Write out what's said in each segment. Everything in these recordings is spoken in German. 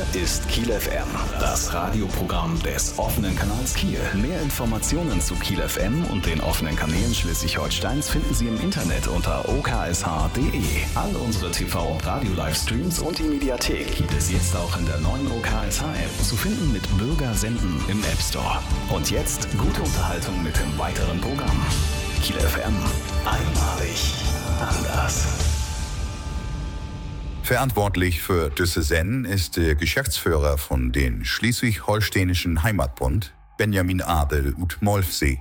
ist Kiel FM, das Radioprogramm des offenen Kanals Kiel. Mehr Informationen zu Kiel FM und den offenen Kanälen Schleswig-Holsteins finden Sie im Internet unter oksh.de. All unsere TV- und Radio-Livestreams und die Mediathek gibt es jetzt auch in der neuen OKSH-App, zu finden mit Bürger senden im App Store. Und jetzt gute Unterhaltung mit dem weiteren Programm. Kiel FM, einmalig anders. Verantwortlich für diese Sendung ist der Geschäftsführer von den Schleswig-Holsteinischen Heimatbund, Benjamin Adel ut Molfsee.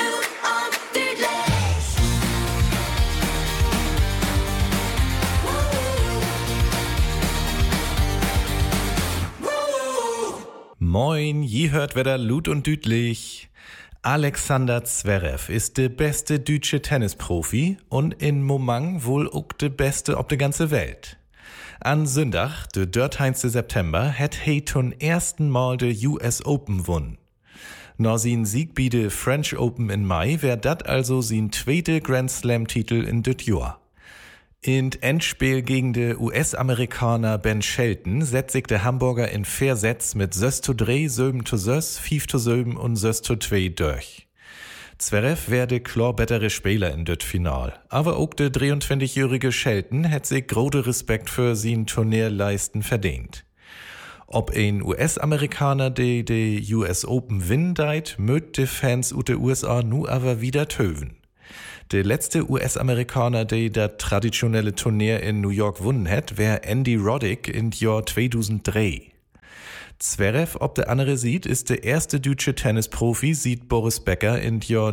Moin, je hört wer Lut und Dütlich. Alexander Zverev ist der beste deutsche Tennisprofi und in Momang wohl auch der beste ob der ganze Welt. An Sonntag, der 13. September, hat he zum ersten Mal der US Open gewonnen. Nach sin Sieg bei der French Open in Mai wär dat also sin zweite Grand Slam-Titel in dit Jahr. In Endspiel gegen den US-Amerikaner Ben Shelton setzt sich der Hamburger in vier Sets mit 6:3, 7:6, 5:7 und 6:2 durch. Zverev wär der klar bessere Spieler in dit Final. Aber auch der 23-jährige Shelton hat sich großen Respekt für sein Turnierleisten verdient. Ob ein US-Amerikaner de US Open windeit, mögt die Fans ut der USA nu aber wieder töven. Der letzte US-Amerikaner, der das traditionelle Turnier in New York gewonnen hat, wär Andy Roddick in Jahr 2003. Zverev, ob der andere sieht, ist der erste deutsche Tennisprofi, sieht Boris Becker in Jahr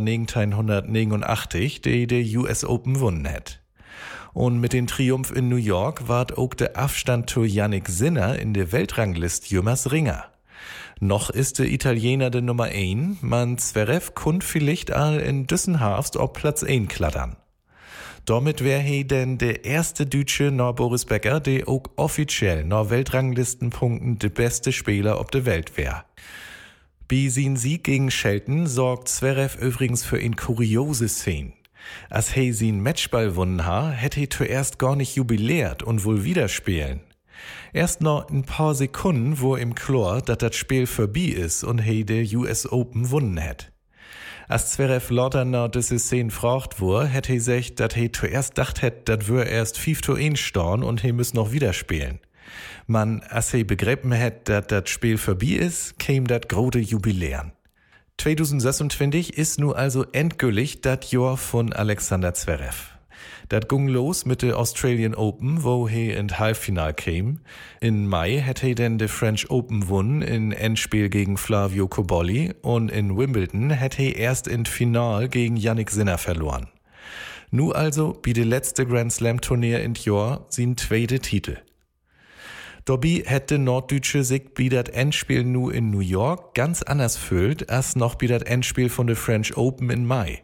1989, der US Open gewonnen hat. Und mit dem Triumph in New York ward auch der Abstand zu Jannik Sinner in der Weltranglist jümmers ringer. Noch ist der Italiener der Nummer 1, man Zverev kund vielleicht all in Düssenharfst ob Platz 1 klattern. Damit wär he denn der erste Deutsche nach Boris Becker, der auch offiziell nach Weltranglistenpunkten der beste Spieler ob der Welt wär. Bei sin Sieg gegen Shelton sorgt Zverev übrigens für ein kuriose Szene. Als he sin Matchball gewonnen ha, hätte he zuerst gar nicht jubiliert und wohl wieder spielen. Erst noch ein paar Sekunden, wo im Chlor, dass das Spiel vorbei ist und he der US Open gewonnen hat. Als Zverev lauter nach diese Szene fragt wurde, hätte he gesagt, dass he zuerst dacht hätt, dat wär erst 5:1 storn und he müss noch wieder spielen. Man, als he begriffen hätt, dass das Spiel vorbei ist, käm dat große Jubiläen. 2026 ist nu also endgültig dat Jahr von Alexander Zverev. Dat ging los mit der Australian Open, wo he in Halbfinal käm. In Mai hätte he denn de French Open gewonnen in Endspiel gegen Flavio Cobolli und in Wimbledon hätte he erst in Final gegen Jannik Sinner verloren. Nu also bei de letzte Grand Slam Turnier in Jahr sin zweite Titel. Dobby hätte Norddeutsche sich bei dat Endspiel nu in New York ganz anders fühlt als noch bei dat Endspiel von der French Open in Mai.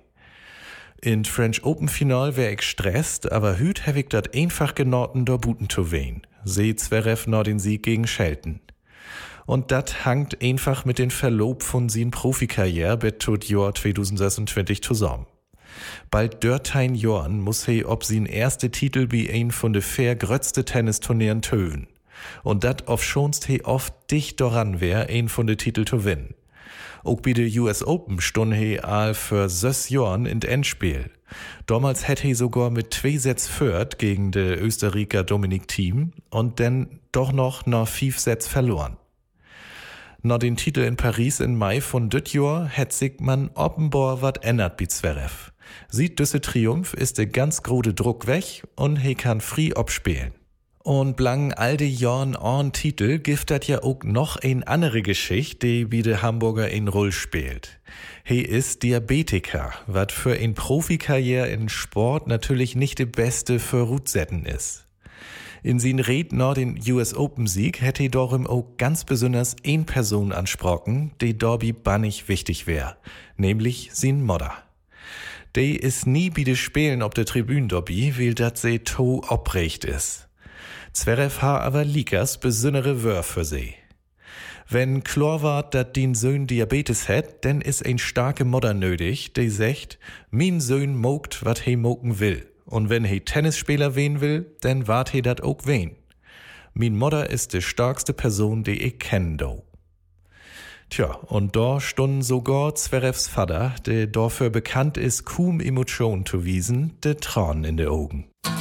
In French Open Final wär ich stresst, aber hüt hab ich dat einfach genoten do buten zu wehen. Seh Zverev noch den Sieg gegen Shelton. Und dat hangt einfach mit den Verlob von sin Profikarriere bis tot Jahr 2026 zusammen. Bald dörtein Jahren muss he ob sin erste Titel bei ein von de fair grötzte Tennisturnieren töven. Und dat auf schonst he oft dicht doran wär, ein von de Titel zu gewinnen. Auch bei der US Open stund he all für 6 Jahren in Endspiel. Damals hätte he sogar mit 2 Sets führt gegen de Österreicher Dominik Thiem und dann doch noch nach 5 Sets verloren. Nach den Titel in Paris in Mai von dit Jahr hätt sich man offenbar wat ändert bei Zverev. Sieht düsse Triumph ist der ganz große Druck weg und he kann frei abspielen. Und blang all die Jahren an Titel gibt dat ja auch noch ein andere Geschichte, die wie de Hamburger in Roll spielt. He ist Diabetiker, wat für ein Profikarriere in Sport natürlich nicht de beste für Rutsetten ist. In sin Red nach den US Open Sieg hätte he darum auch ganz besonders ein Person ansprochen, die Dorby bannig wichtig wär, nämlich sin Modder. Die ist nie bei de Spielen ob der Tribüne Dorby, weil dat se to oprecht ist. Zverev ha aber likas besondere Wör für sie. Wenn klar ward, dat din Söhn Diabetes hat, denn is ein starke Mutter nötig, die sagt, min Söhn mogt, wat he mogen will. Und wenn he Tennisspieler wen will, denn wart he dat auch wen. Min Mutter ist die starkste Person, die ich kenn do. Tja, und da stund sogar Zverrevs Vater, der dafür bekannt ist, kaum Emotionen zu wiesen, de Tränen in de Augen.